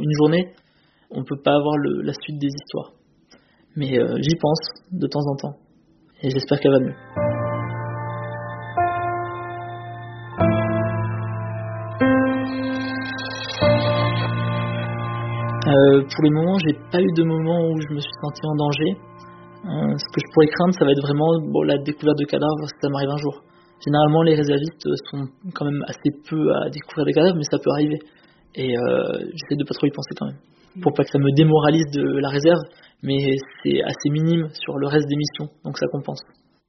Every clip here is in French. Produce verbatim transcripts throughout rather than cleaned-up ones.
une journée, on ne peut pas avoir le, la suite des histoires. Mais euh, j'y pense de temps en temps et j'espère qu'elle va mieux. Euh, pour le moment, j'ai pas eu de moment où je me suis senti en danger. Euh, ce que je pourrais craindre, ça va être vraiment bon, la découverte de cadavres si ça m'arrive un jour. Généralement, les réservistes sont quand même assez peu à découvrir des cadavres, mais ça peut arriver. Et euh, j'essaie de pas trop y penser quand même, pour pas que ça me démoralise de la réserve, mais c'est assez minime sur le reste des missions, donc ça compense.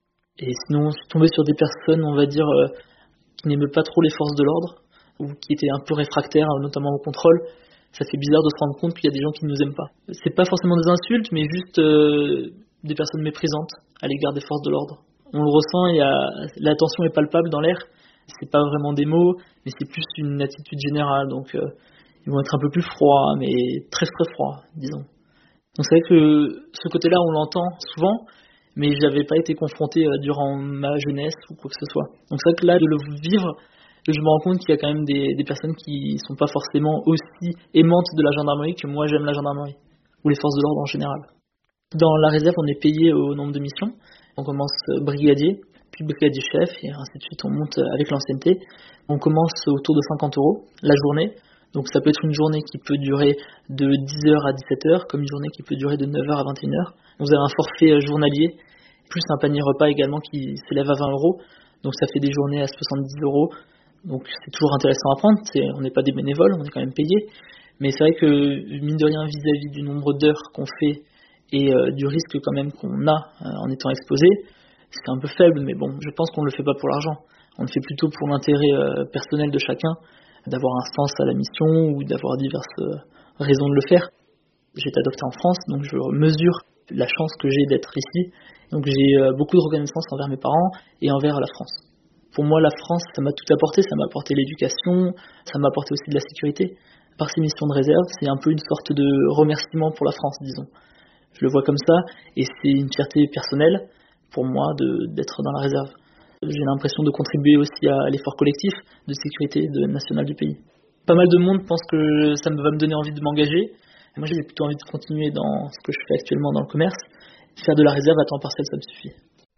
Et sinon, je suis tombé sur des personnes, on va dire, euh, qui n'aimaient pas trop les forces de l'ordre, ou qui étaient un peu réfractaires, notamment au contrôle. Ça fait bizarre de se rendre compte qu'il y a des gens qui ne nous aiment pas. C'est pas forcément des insultes, mais juste euh, des personnes méprisantes à l'égard des forces de l'ordre. On le ressent, il y a, la tension est palpable dans l'air. C'est pas vraiment des mots, mais c'est plus une attitude générale. Donc euh, ils vont être un peu plus froids, mais très très froids, disons. Donc c'est vrai que ce côté-là, on l'entend souvent, mais j'avais pas été confronté euh, durant ma jeunesse ou quoi que ce soit. Donc c'est vrai que là, de le vivre, je me rends compte qu'il y a quand même des, des personnes qui sont pas forcément aussi aimantes de la gendarmerie que moi j'aime la gendarmerie, ou les forces de l'ordre en général. Dans la réserve, on est payé au nombre de missions. On commence brigadier, puis brigadier chef, et ainsi de suite, on monte avec l'ancienneté. On commence autour de cinquante euros la journée. Donc ça peut être une journée qui peut durer de dix heures à dix-sept heures, comme une journée qui peut durer de neuf heures à vingt et une heures. Vous avez un forfait journalier, plus un panier repas également qui s'élève à vingt euros. Donc ça fait des journées à soixante-dix euros. Donc c'est toujours intéressant à prendre, c'est, on n'est pas des bénévoles, on est quand même payé. Mais c'est vrai que, mine de rien, vis-à-vis du nombre d'heures qu'on fait et euh, du risque quand même qu'on a euh, en étant exposé, c'est un peu faible, mais bon, je pense qu'on ne le fait pas pour l'argent. On le fait plutôt pour l'intérêt euh, personnel de chacun, d'avoir un sens à la mission ou d'avoir diverses euh, raisons de le faire. J'ai été adopté en France, donc je mesure la chance que j'ai d'être ici. Donc j'ai euh, beaucoup de reconnaissance envers mes parents et envers la France. Pour moi, la France, ça m'a tout apporté. Ça m'a apporté l'éducation, ça m'a apporté aussi de la sécurité. Par ces missions de réserve, c'est un peu une sorte de remerciement pour la France, disons. Je le vois comme ça, et c'est une fierté personnelle pour moi de, d'être dans la réserve. J'ai l'impression de contribuer aussi à l'effort collectif de sécurité de, nationale du pays. Pas mal de monde pense que ça va me donner envie de m'engager. Moi, j'ai plutôt envie de continuer dans ce que je fais actuellement dans le commerce. Faire de la réserve à temps partiel, ça me suffit.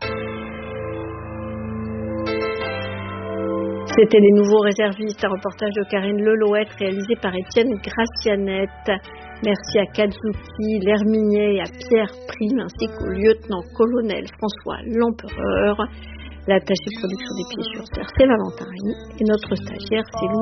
C'était Les Nouveaux Réservistes, un reportage de Karine Lelouette réalisé par Étienne Gracianette. Merci à Kazuki Lerminier et à Pierre Prime ainsi qu'au lieutenant-colonel François Lempereur. L'attaché production des Pieds sur Terre, c'est Valentin Rémy et notre stagiaire, c'est Louis.